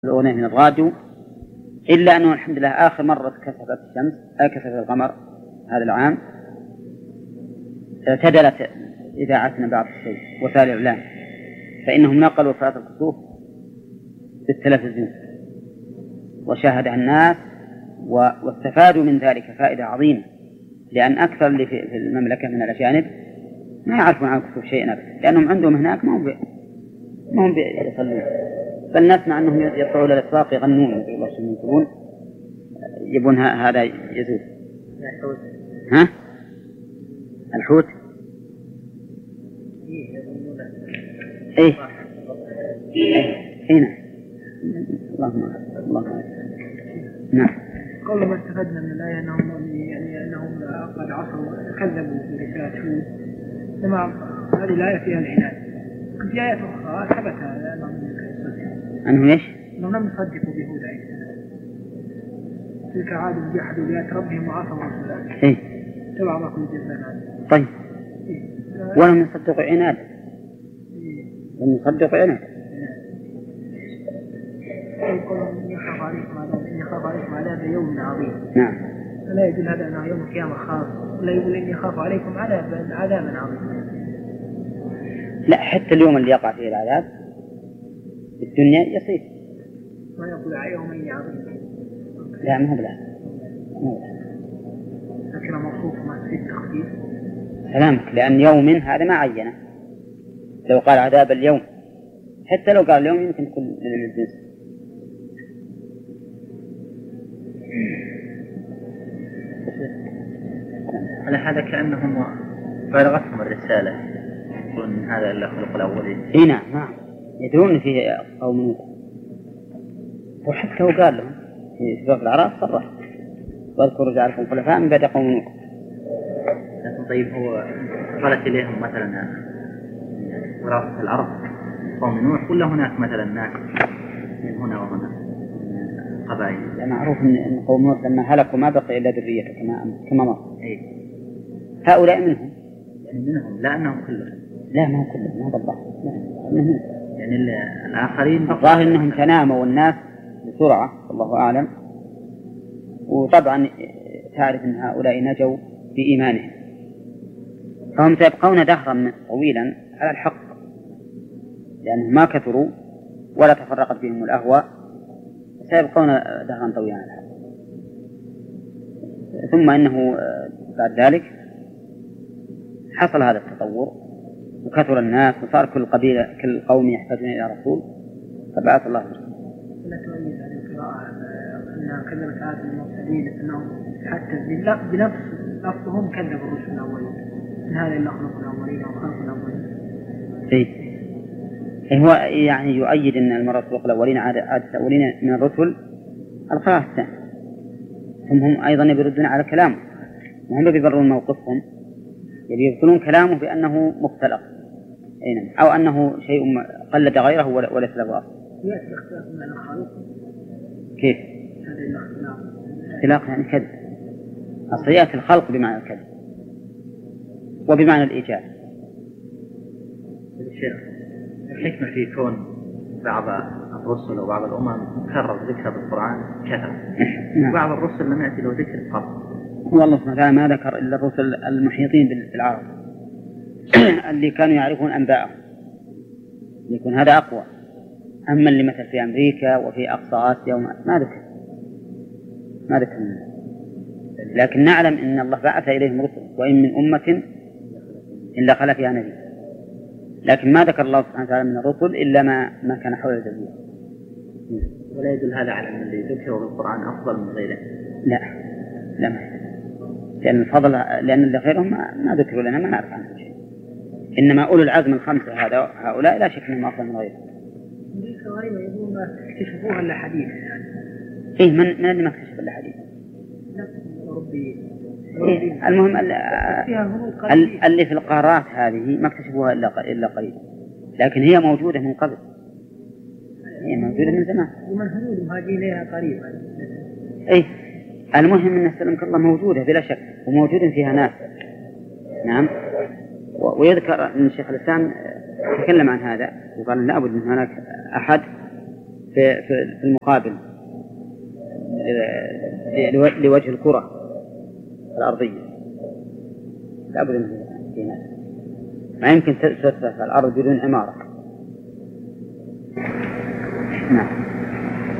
الأغنية من الراديو، إلا أنه الحمد لله آخر مرة كسفت الشمس كسفت القمر هذا العام اعتدلت إذاعتنا بعض الشيء وسائل الإعلام، فإنهم نقلوا صلاة الكسوف بالتلفزيون وشاهدها الناس واستفادوا من ذلك فائدة عظيمة، لأن أكثر اللي في المملكة من الأجانب ما يعرفون عن الكسوف شيئا أبدا، لأنهم عندهم هناك ما هم يصلون، بل نسمع أنهم يطلعون إلى الأسواق يغنون يقولون يبون هذا يزول. ها؟ الحوت؟ إيه هنا. اللهم نعم. قول ما استفدنا من الآية أنهم قد عصوا كذبوا برسالة هود، لما هذه الآية فيها العناد. في آية أخرى ثبت أنه إيش؟ أنهم لم يصدقوا بهود عليه السلام. تلك عاد جحدوا بآيات ربهم وعصوا رسوله. إيه. تبع ما كنت جبنا. طيب. ولم يصدقوا عناد. لم يصدقوا عناد. إن يخاف عليكم عذاب يوم عظيم. نعم. لا يدل هذا أنه يوم القيامة خاص، ولا يقول إني أخاف عليكم عذابا عظيما. لا، حتى اليوم اللي يقع فيه العذاب في الدنيا يصير. ما يقول يومين عظيم. لا ما هو بلا. لكن موصوف ما في التخفيف. سلامك، لأن يوم هذا ما عينه. لو قال عذاب اليوم، حتى لو قال اليوم يمكن تكون للجنس. على هذا كأنهم بلغتهم الرسالة، يقولون هذا إلا خلق الأولين. إيه نعم، يدرون فيه قوم نوح، وحتى هو قال لهم في سورة الأعراف صرح واذكروا جعلكم خلفاء من بعد قوم نوح. لكن طيب هو قالت إليهم مثلا وراثة الأرض قوم نوح، ولا هناك مثلا ناس من هنا وهنا قبائل؟ معروف أن قوم نوح لما هلكوا ما بقي إلا ذريته كما مر. إيه. هؤلاء منهم، يعني منهم، لا أنهم كلهم. لا ما هو كلهم، ما بالضبط. منهم. يعني الآخرين الظاهر أنهم تناموا الناس بسرعة والله أعلم، وطبعا تعرف أن هؤلاء نجوا بإيمانهم، فهم سيبقون دهرا طويلا على الحق، لأنهم ما كثروا ولا تفرقت بهم الأهواء، سيبقون دهرا طويلا على الحق. ثم إنه بعد ذلك حصل هذا التطور وكثر الناس وصار كل قبيلة كل قوم يحتاجون إلى رسول، فبعث الله رسولا. لا تؤيد هذه القراءة أنها كذبت عاد المرسلين، أنهم حتى بنفس لفظهم كذبوا الرسل الأولين، إن هذا إلا خلق الأولين أو خلق الأولين. إيه هو يعني يؤيد أن المرة خلق الأولين عادة الأولين من الرسل القراءة الثانية. هم أيضا يردون على كلامه، وهم بيبررون موقفهم، يبطلون كلامه بأنه مختلق أو أنه شيء قلد غيره وليس له أصل. يأتي اختلاف معنى خالق. كيف؟ هذا الاختلاف. اختلاف يعني كذب. أصل يأتي الخلق بمعنى الكذب وبمعنى الإيجاب. الشيخ، الحكمة في كون بعض الرسل وبعض الأمم مكرر ذكر بالقرآن كثر، وبعض الرسل لم يأتي له ذكر قط. هو الله سبحانه وتعالى ما ذكر إلا الرسل المحيطين بالعرب اللي كانوا يعرفون أنباءهم، يكون هذا أقوى. أما اللي مثل في أمريكا وفي أقصى آسيا ما ذكر منه. لكن نعلم أن الله بعث إليهم رسل، وإن من أمة إلا خلا فيها نبي، لكن ما ذكر الله سبحانه وتعالى من الرسل إلا ما كان حول الجزيرة. ولا يدل هذا على أن اللي ذكره بالقرآن أفضل من غيره؟ لا ما، لأن الفضل، لأن اللي غيرهم ما ذكروا لنا، ما نعرف عنهم شيء. إنما أولو العزم الخمسة هؤلاء لا شك أنهم أفضل من غيرهم. أمريكا غريبة يقولون ما اكتشفوها إلا حديث يعني. إيه من اللي ما اكتشف إلا حديث؟ إيه المهم اللي في القارات هذه ما اكتشفوها إلا قليل، لكن هي موجودة من قبل، هي موجودة من زمان. ومن هنود المهاجرين لها قريبا. إيه المهم أن سلمك الله موجودة بلا شك، وموجود فيها ناس. نعم. ويذكر أن الشيخ الإسلام تكلم عن هذا وقال لابد من هناك أحد في المقابل لوجه الكرة الأرضية لا بد من في ناس، ما يمكن تسفح الأرض بدون عمارة. نعم.